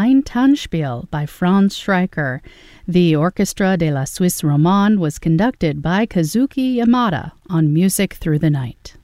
Ein Tanzspiel by Franz Schreiker. The Orchestra de la Suisse Romande was conducted by Kazuki Yamada on Music Through the Night.